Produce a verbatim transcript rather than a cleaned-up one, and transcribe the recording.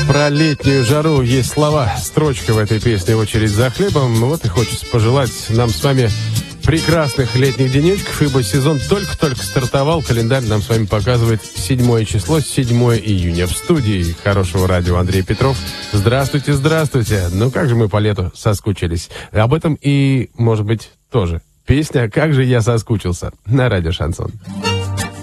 Про летнюю жару есть слова, строчка в этой песне «Очередь за хлебом». Вот и хочется пожелать нам с вами прекрасных летних денечков, ибо сезон только-только стартовал. Календарь нам с вами показывает седьмое число, седьмое июня. В студии Хорошего радио Андрей Петров. Здравствуйте, здравствуйте. Ну как же мы по лету соскучились. Об этом и, может быть, тоже песня «Как же я соскучился» на радио «Шансон».